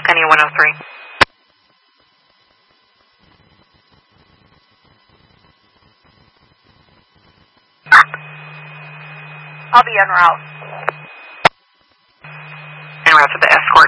Any 103. I'll be en route. En route to the escort.